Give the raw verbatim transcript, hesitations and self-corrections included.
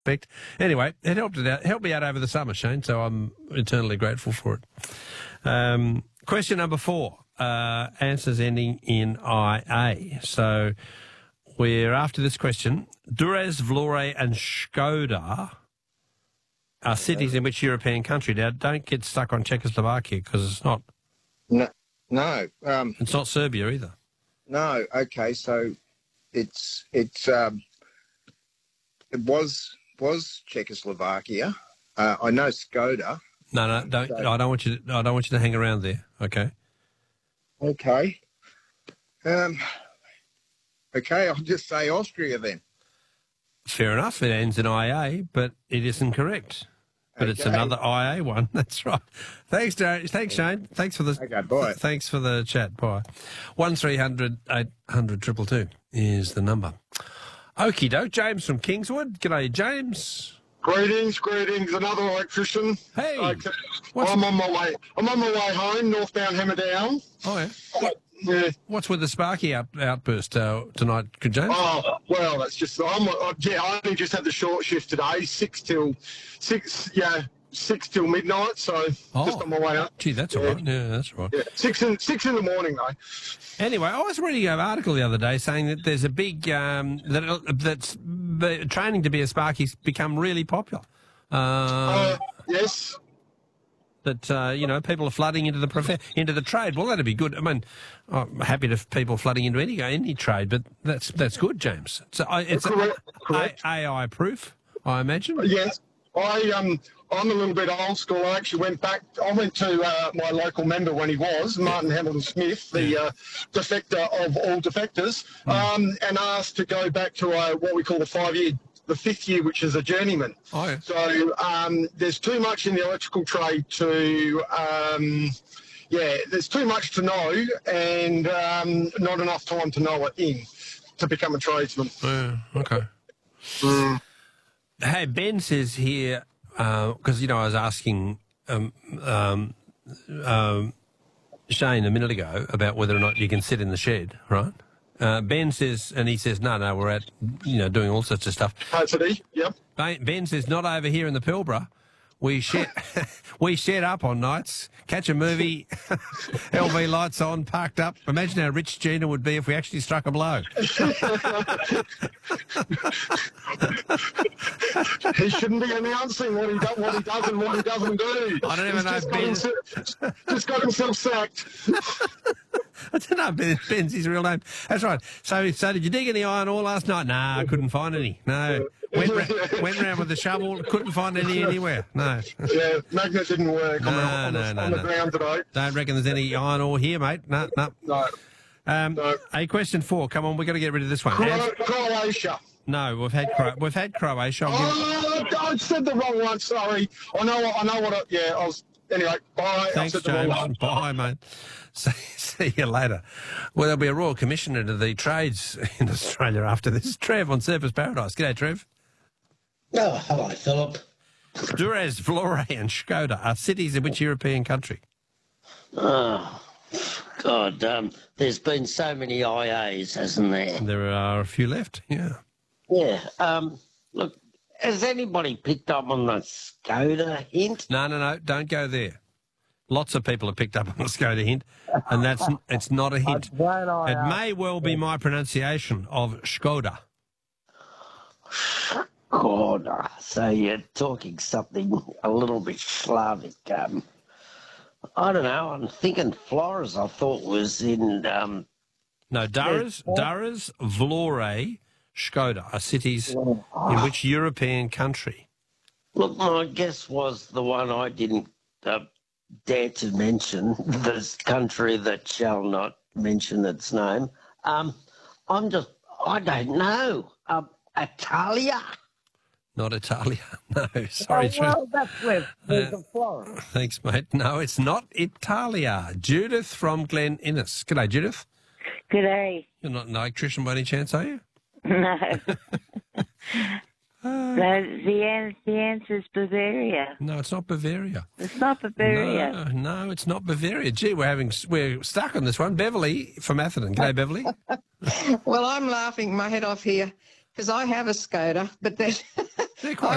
respect. Anyway, it helped it out, helped me out over the summer, Shane, so I'm eternally grateful for it. Um, question number four, uh, answers ending in I A. So we're after this question. Durres, Vlore and Škoda are cities in which European country? Now, don't get stuck on Czechoslovakia because it's not. No, no. Um, it's not Serbia either. No, okay, so it's it's um, it was was Czechoslovakia. Uh, I know Škoda. No, no, don't. So, I don't want you. To, I don't want you to hang around there. Okay. Okay. Um. Okay, I'll just say Austria then. Fair enough. It ends in I A, but it isn't correct. But okay. It's another I A one. That's right. Thanks, Darren. Thanks, Shane. Thanks for the. Okay, bye. Thanks for the chat. Bye. One three hundred eight hundred triple two is the number. Okie doke. James from Kingswood. G'day, James. Greetings, greetings. Another electrician. Hey. Okay. I'm on my way. I'm on my way home, northbound Hammerdown. Oh yeah. What, yeah. What's with the Sparky out, outburst uh, tonight, James? Oh well, that's just. I'm. Uh, yeah, I only just had the short shift today, six till six. Yeah, six till midnight. So oh. just on my way up. Gee, that's yeah. all right. Yeah, that's all right. Yeah, six in six in the morning though. Anyway, I was reading an article the other day saying that there's a big um, that that's the training to be a Sparky's become really popular. Uh, uh, yes. That uh, you know, people are flooding into the prof- into the trade. Well, that'd be good. I mean, I'm happy to people flooding into any any trade, but that's that's good, James. So I, it's correct, a, correct. A I proof, I imagine. Yes, I um. I'm a little bit old school. I actually went back. I went to uh, my local member when he was, Martin Hamilton Smith, the uh, defector of all defectors, mm. um, and asked to go back to uh, what we call the five-year, the fifth year, which is a journeyman. Oh, yeah. So um, there's too much in the electrical trade to, um, yeah, there's too much to know and um, not enough time to know it in to become a tradesman. Yeah, okay. Mm. Hey, Ben says here, because, uh, you know, I was asking um, um, um, Shane a minute ago about whether or not you can sit in the shed, right? Uh, Ben says, and he says, no, no, we're at, you know, doing all sorts of stuff. Capacity, yep. Ben says, not over here in the Pilbara. We shed, we shed up on nights, catch a movie, L V lights on, parked up. Imagine how rich Gina would be if we actually struck a blow. He shouldn't be announcing what he, do, what he does and what he doesn't do. I don't even know He's if just Ben... got himself, just got himself sacked. I don't know, Ben, Ben's his real name. That's right. So, so did you dig any iron ore last night? Nah, I couldn't find any. No. Went, ra- went round with the shovel, couldn't find any anywhere. No. Yeah, magnet didn't work on, no, the, on, no, the, no, on no. the ground today. Don't reckon there's any iron ore here, mate. No, no. No. Um, no. A question four. Come on, we've got to get rid of this one. Cro- Croatia. No, we've had Cro- we've had Croatia. I'll oh, give... I said the wrong one. Sorry. I know. I know what. I, yeah. I was. Anyway. Bye. Thanks, I said the James. wrong one. Bye, mate. See, see you later. Well, there'll be a Royal Commission into the trades in Australia after this. Trev on Surfers Paradise. G'day, Trev. Oh, hello, Philip. Durres, Vlore and Škoda are cities in which European country? Oh, God, um, there's been so many I As, hasn't there? There are a few left, yeah. Yeah, um, look, has anybody picked up on the Škoda hint? No, no, no, don't go there. Lots of people have picked up on the Škoda hint, and that's it's not a hint. It may well be my pronunciation of Škoda. God, so you're talking something a little bit Slavic. Um, I don't know. I'm thinking Flores. I thought was in. Um, no, Durres, Durres, Vlore, Škoda are cities in which European country? Look, my guess was the one I didn't uh, dare to mention. This country that shall not mention its name. Um, I'm just. I don't know. Uh, Italia. Not Italia. No, sorry, oh, well, that's where there's uh, a Florence. Thanks, mate. No, it's not Italia. Judith from Glen Innes. G'day, Judith. G'day. You're not an electrician by any chance, are you? No. uh, no, the, an- the answer is Bavaria. No, it's not Bavaria. It's not Bavaria. No, no, it's not Bavaria. Gee, we're having we're stuck on this one. Beverly from Atherton. G'day, Beverly. Well, I'm laughing my head off here because I have a Skoda, but that They're quite